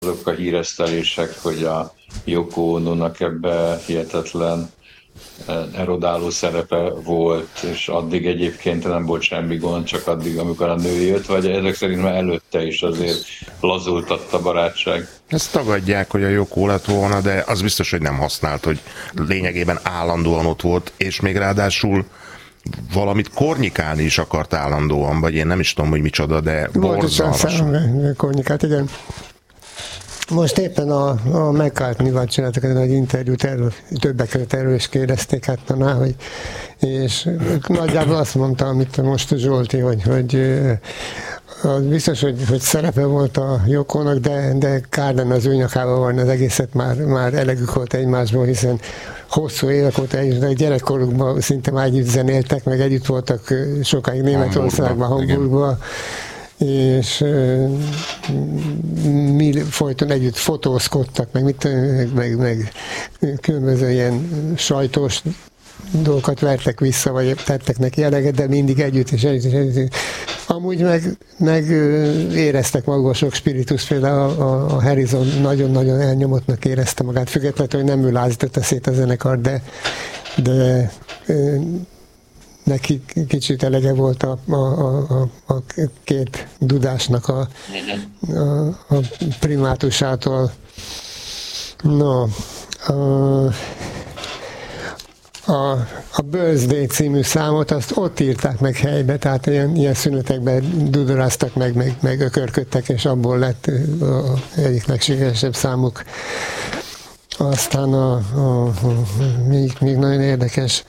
azok a híresztelések, hogy a Yoko Ono-nak ebbe hihetetlen erodáló szerepe volt, és addig egyébként nem volt semmi gond, csak addig, amikor a nő jött, vagy ezek szerint már előtte is azért lazultatta a barátság. Ezt tagadják, hogy a Yoko lett volna, de az biztos, hogy nem használt, hogy lényegében állandóan ott volt, és még ráadásul valamit kornyikálni is akart állandóan, vagy én nem is tudom, hogy micsoda, de borzalmas. Kornyikát, igen. Most éppen a McCartney-val csináltak egy nagy interjút erről, többek között erről is kérdezték, hát hogy és nagyjából azt mondta, amit most a Zsolti, hogy az biztos, hogy szerepe volt a Jokónak, de kár lenne az ő nyakába van az egészet, már elegük volt egymásból, hiszen hosszú évek óta együtt, gyerekkorukban szinte már együtt zenéltek, meg együtt voltak sokáig Németországban, Hamburgban, és mi folyton együtt fotózkodtak, meg különböző ilyen sajtós dolgokat vertek vissza, vagy tettek neki eleget, de mindig együtt és együtt. Amúgy meg éreztek magukban sok spiritus, például a Harrison nagyon-nagyon elnyomottnak érezte magát, függetlenül, hogy nem ő lázította szét a zenekart, de neki kicsit elege volt a két dudásnak a primátusától. No, a Birthday című számot azt ott írták meg helybe, tehát ilyen szünetekben dudoráztak meg ökörködtek, és abból lett egyik legsikeresebb számuk. Aztán még nagyon érdekes,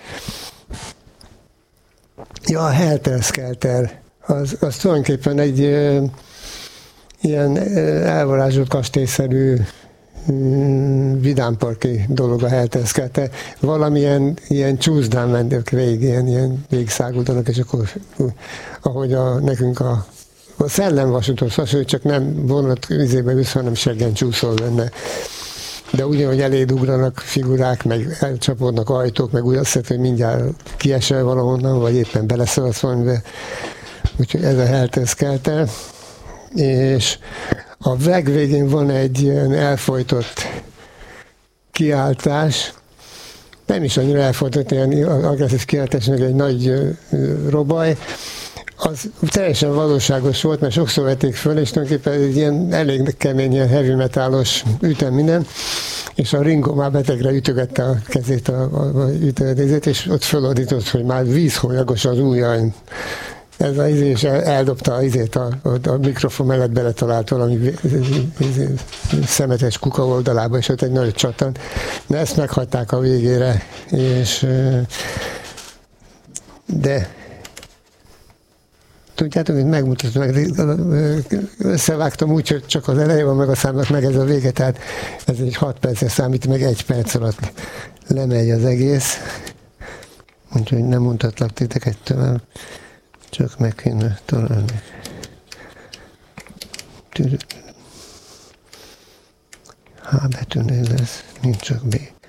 a Helter Skelter, az tulajdonképpen egy ilyen elvarázsolt kastélyszerű vidámparki dolog a Helter Skelter. Valamilyen ilyen csúszdán mentek végig, ilyen végigszáguldanak, és akkor ahogy nekünk a szellemvasúthoz hasonlít, csak nem vonat üzébe visz, hanem seggen csúszol benne. De ugyanúgy eléd ugranak figurák, meg elcsapódnak ajtók, meg úgy azt hogy mindjárt kiesel valahonnan, vagy éppen beleszaladsz valamibe. Úgyhogy ez a Helter Skelter. És a végén van egy ilyen elfojtott kiáltás, nem is annyira elfojtott, ilyen agresszív kiáltás, meg egy nagy robaj, az teljesen valóságos volt, mert sokszor vették föl, és tulajdonképpen egy ilyen elég kemény, ilyen heavy metalos ütem minden, és a Ringo már betegre ütögette a kezét, a ütőzét, és ott fölordított, hogy már vízhólyagos az ujjaim. Ez az és eldobta a mikrofon mellett beletalált valami szemetes kuka oldalába, és ott egy nagy csattan. De ezt meghagyták a végére, és de tudjátok, hogy megmutatom, összevágtam úgy, hogy csak az eleje van meg a számnak, meg ez a vége, tehát ez egy 6 perces számít, meg 1 perc alatt lemegy az egész. Úgyhogy nem mutatlak titeket tovább, csak meg kéne találni. H betűnél lesz, nincs csak B.